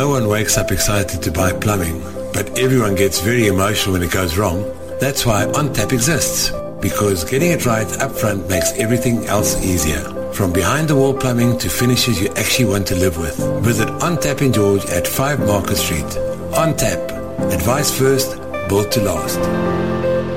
No one wakes up excited to buy plumbing, but everyone gets very emotional when it goes wrong. That's why OnTap exists, because getting it right up front makes everything else easier. From behind-the-wall plumbing to finishes you actually want to live with. Visit OnTap in George at 5 Market Street. OnTap. Advice first, built to last.